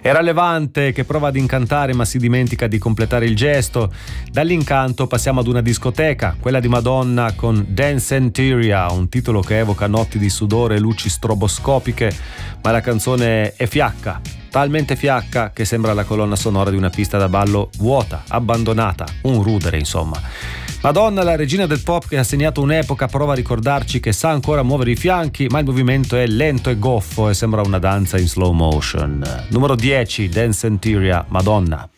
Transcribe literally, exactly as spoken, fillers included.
Era Levante che prova ad incantare ma si dimentica di completare il gesto. Dall'incanto passiamo ad una discoteca, quella di Madonna con Dancenteria, un titolo che evoca notti di sudore e luci stroboscopiche, ma la canzone è fiacca, talmente fiacca che sembra la colonna sonora di una pista da ballo vuota, abbandonata, un rudere insomma. Madonna, la regina del pop che ha segnato un'epoca, prova a ricordarci che sa ancora muovere i fianchi, ma il movimento è lento e goffo e sembra una danza in slow motion. Numero dieci, Dancenteria, Madonna.